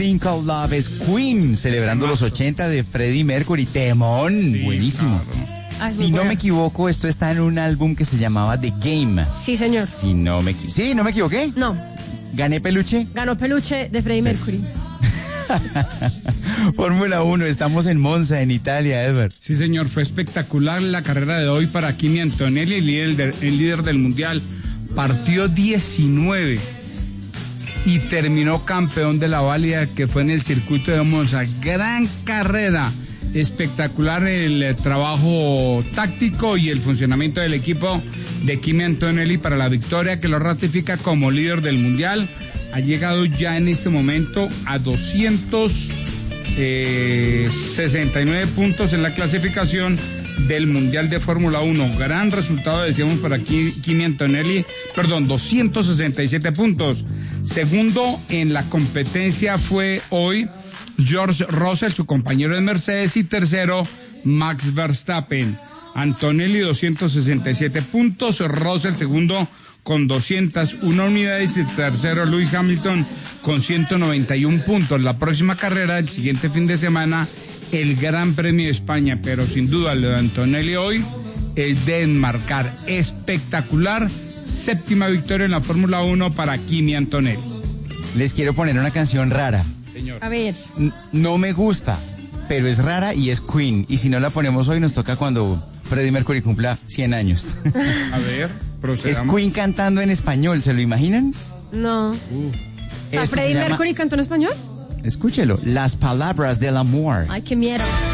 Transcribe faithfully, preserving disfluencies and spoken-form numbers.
Thing Called Love es Queen, celebrando los ochenta de Freddie Mercury. Temón, Sí, buenísimo. claro. Ay, Si muy no buena. me equivoco, esto está en un álbum que se llamaba The Game. Sí, señor. Si no me equi- Sí, no me equivoqué. No, ¿Gané peluche? ganó peluche de Freddie Mercury. Fórmula uno, estamos en Monza, en Italia, Edward. Sí, señor, fue espectacular la carrera de hoy para Kimi Antonelli, el líder, del- el líder del mundial. Partió diecinueve y terminó campeón de la válida, que fue en el circuito de Monza. Gran carrera, espectacular el eh, trabajo táctico y el funcionamiento del equipo de Kimi Antonelli para la victoria, que lo ratifica como líder del mundial. Ha llegado ya en este momento a doscientos sesenta y nueve puntos en la clasificación del Mundial de Fórmula uno. Gran resultado, decíamos, para Ki- Kimi Antonelli, perdón, doscientos sesenta y siete puntos. Segundo en la competencia fue hoy George Russell, su compañero de Mercedes, y tercero Max Verstappen. Antonelli doscientos sesenta y siete puntos, Russell segundo con doscientas una unidades y tercero Lewis Hamilton con ciento noventa y uno puntos. La próxima carrera, el siguiente fin de semana, el Gran Premio de España, pero sin duda lo de Antonelli hoy es de enmarcar. Espectacular, séptima victoria en la Fórmula uno para Kimi Antonelli. Les quiero poner una canción rara. Señor. A ver, N- No me gusta, pero es rara y es Queen. Y si no la ponemos hoy, nos toca cuando Freddie Mercury cumpla cien años. A ver, Es procedamos. Queen cantando en español, ¿se lo imaginan? no. Uh, ¿A Esto se Freddie llama- Mercury cantó en español? Escúchelo, Las palabras del amor. Ay, qué miedo.